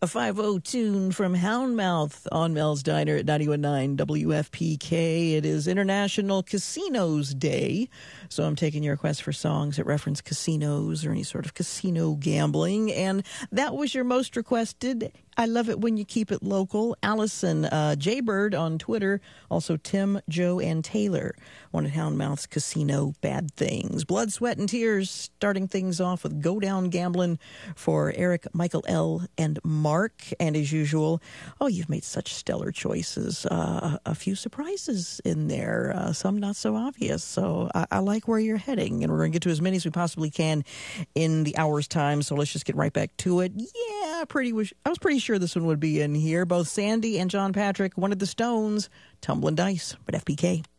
A 5-0 tune from Houndmouth on Mel's Diner at 91.9 WFPK. It is International Casinos Day, so I'm taking your requests for songs that reference casinos or any sort of casino gambling. And that was your most requested. I love it when you keep it local. Allison Jaybird on Twitter. Also Tim, Joe, and Taylor wanted Houndmouth's Casino Bad Things. Blood, Sweat, and Tears starting things off with Go Down Gamblin' for Eric, Michael L., and Mark. And as usual, you've made such stellar choices. A few surprises in there, some not so obvious. So I like where you're heading, and we're going to get to as many as we possibly can in the hour's time. So let's just get right back to it. Yeah, I was pretty sure this one would be in here. Both Sandy and John Patrick wanted the Stones, Tumbling Dice, but FPK.